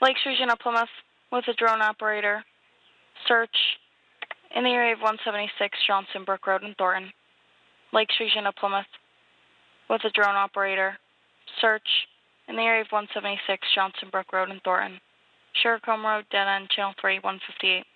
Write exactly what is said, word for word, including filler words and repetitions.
Lakes Region of Plymouth with a drone operator. Search in the area of one seventy-six Johnson Brook Road in Thornton. Lakes Region of Plymouth with a drone operator. Search in the area of one seventy-six Johnson Brook Road in Thornton. Shericombe Road, dead end, channel three, one fifty-eight.